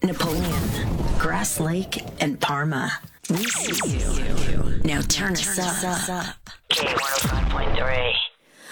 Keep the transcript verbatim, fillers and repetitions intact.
Napoleon, Grass Lake, and Parma. We see you. Now turn us up. K one oh five point three.